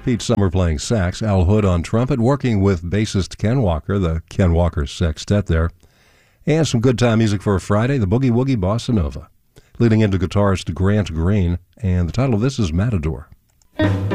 Pete Summer playing sax, Al Hood on trumpet, working with bassist Ken Walker, the Ken Walker Sextet there. And some good time music for a Friday, the Boogie Woogie Bossa Nova. Leading into guitarist Grant Green, and the title of this is Matador.